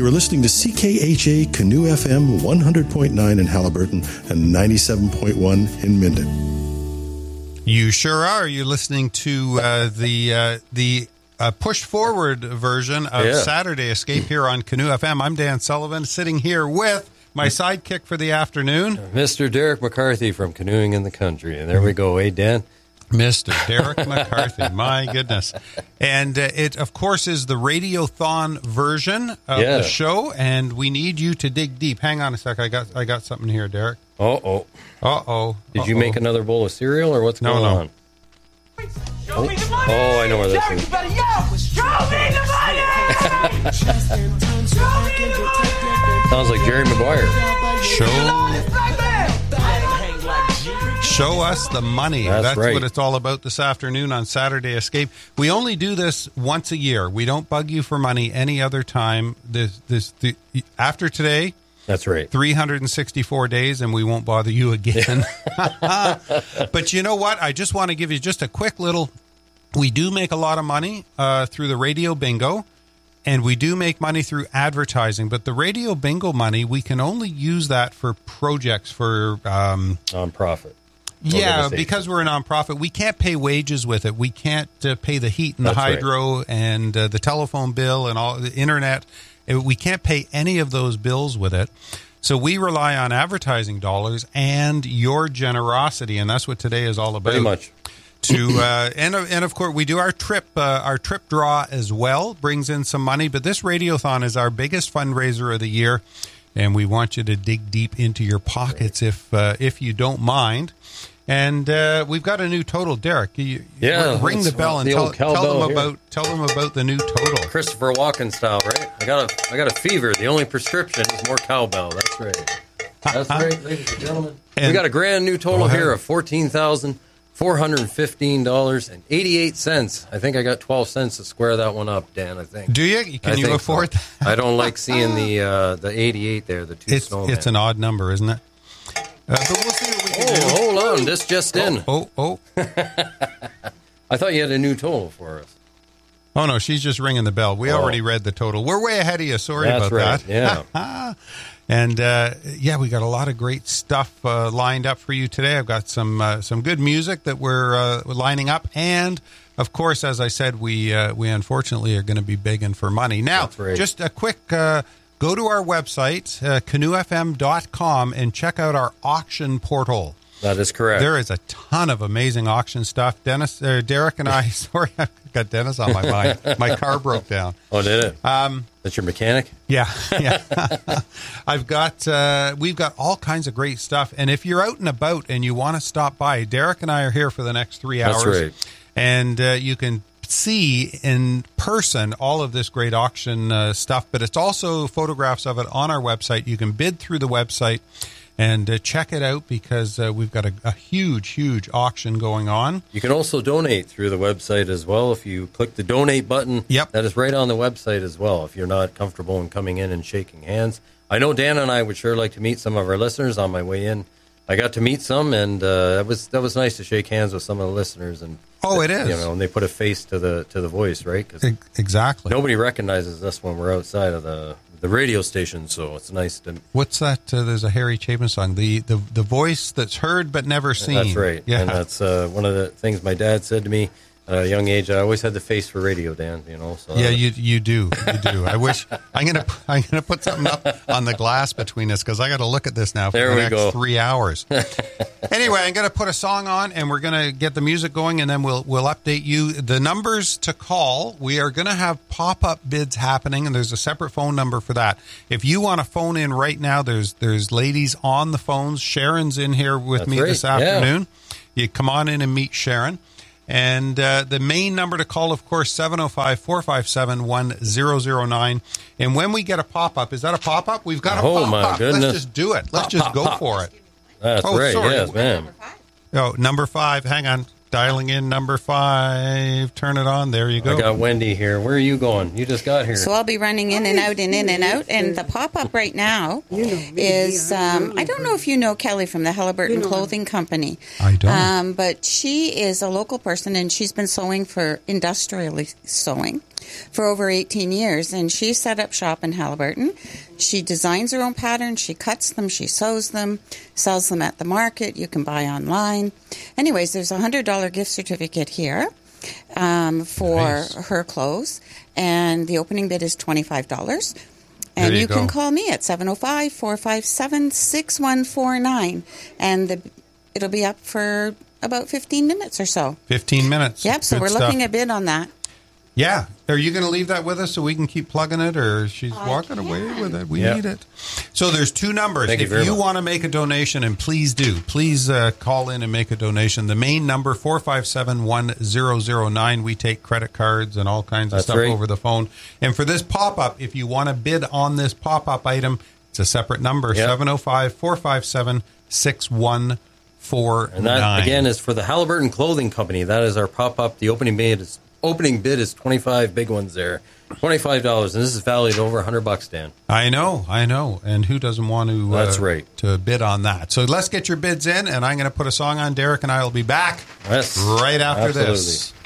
You are listening to CKHA Canoe FM 100.9 in Haliburton and 97.1 in Minden. You sure are. You're listening to the push forward version of Saturday Escape here on Canoe FM. I'm Dan Sullivan, sitting here with my sidekick for the afternoon, Mr. Derek McCarthy from Canoeing in the Country. And there we go, Dan? Mr. Derek McCarthy, my goodness. And it, of course, is the Radiothon version of the show, and we need you to dig deep. Hang on a sec. I got something here, Derek. Uh-oh. Did you make another bowl of cereal, or what's going on? Show me the money! I know where this is. Everybody yell! Show me the money! Show me the money! Sounds like Jerry Maguire. Show us the money. That's right. What it's all about this afternoon on Saturday Escape. We only do this once a year. We don't bug you for money any other time. After today, that's right, 364 days, and we won't bother you again. But you know what? I just want to give you just a quick little... We do make a lot of money through the radio bingo, and we do make money through advertising. But the radio bingo money, we can only use that for projects for... nonprofit. Yeah, because we're a nonprofit, we can't pay wages with it. We can't pay the heat and the hydro and the telephone bill and all the internet. We can't pay any of those bills with it. So we rely on advertising dollars and your generosity, and that's what today is all about. Pretty much. And of course, we do our trip draw as well, brings in some money. But this Radiothon is our biggest fundraiser of the year, and we want you to dig deep into your pockets if you don't mind. And we've got a new total, Derek. Ring the bell and tell them about the new total. Christopher Walken style, right? I got a fever. The only prescription is more cowbell. That's right. That's right, ladies and gentlemen. We got a grand new total here of $14,415.88. I think I got 12 cents to square that one up, Dan. I think. Do you? Can you afford that? I don't like seeing the 88 there. The two snowmen. It's an odd number, isn't it? But we'll see what we can do. Hold on. This just in. Oh. I thought you had a new total for us. Oh, no. She's just ringing the bell. We already read the total. We're way ahead of you. Sorry about that. Yeah. And, we got a lot of great stuff lined up for you today. I've got some good music that we're lining up. And, of course, as I said, we unfortunately are going to be begging for money. Now, just a quick... go to our website, canoefm.com, and check out our auction portal. That is correct. There is a ton of amazing auction stuff. Derek and I, sorry, I've got Dennis on my mind. My car broke down. Oh, did it? That's your mechanic? Yeah. We've got all kinds of great stuff. And if you're out and about and you want to stop by, Derek and I are here for the next 3 hours. That's right. And you can see in person all of this great auction stuff, but it's also photographs of it on our website. You can bid through the website and check it out because we've got a huge auction going on. You can also donate through the website as well. If you click the donate button, that is right on the website as well. If you're not comfortable in coming in and shaking hands, I know Dan and I would sure like to meet some of our listeners. On my way in, I got to meet some, and that was nice to shake hands with some of the listeners. And it is. And they put a face to the voice, right? 'Cause exactly. Nobody recognizes us when we're outside of the radio station, so it's nice to... What's that? There's a Harry Chapin song, the voice that's heard but never seen. That's right. Yeah. And that's one of the things my dad said to me at a young age. I always had the face for radio, Dan. So yeah, you do. I wish I'm gonna put something up on the glass between us because I got to look at this now for the next 3 hours. Anyway, I'm going to put a song on and we're going to get the music going and then we'll update you. The numbers to call, we are going to have pop-up bids happening and there's a separate phone number for that. If you want to phone in right now, there's ladies on the phones. Sharon's in here with me this afternoon. You come on in and meet Sharon. And the main number to call, of course, 705-457-1009. And when we get a pop-up, is that a pop-up? We've got a pop-up. Oh, my goodness. Let's just do it. Let's just go for it. That's right. Sorry. Yes, ma'am. Number 5. Hang on. Dialing in number 5. Turn it on. There you go. I got Wendy here. Where are you going? You just got here. So I'll be running in and out and in and out. And the pop-up right now is, I don't know if you know Kelly from the Haliburton Clothing Company. I don't. But she is a local person and she's been sewing for industrially sewing. for over 18 years, and she set up shop in Haliburton. She designs her own patterns, she cuts them, she sews them, sells them at the market. You can buy online. Anyways, there's a $100 gift certificate here for her clothes, and the opening bid is $25. And you can call me at 705-457-6149, and it'll be up for about 15 minutes or so. 15 minutes. Yep, so we're looking a bid on that. Yeah. Are you going to leave that with us so we can keep plugging it, or she's walking away with it? We need it. So there's two numbers. If you want to make a donation, and please do, please call in and make a donation. The main number, 457-1009. We take credit cards and all kinds of stuff over the phone. And for this pop-up, if you want to bid on this pop-up item, it's a separate number, 705-457-6149. And that, again, is for the Haliburton Clothing Company. That is our pop-up. The opening bid is $25, big ones there. $25, and this is valued over $100, Dan. I know. And who doesn't want to to bid on that? So let's get your bids in, and I'm going to put a song on. Derek and I will be back right after this.